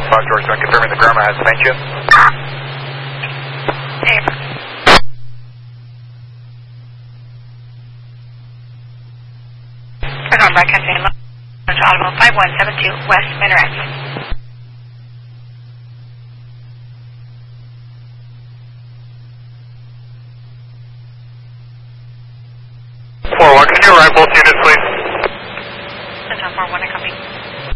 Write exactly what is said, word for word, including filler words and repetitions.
Fox George seven, confirming the grammar has thanked you. Confirmed by Captain Audible five one seven two West Minaret. four one, can you arrive both units?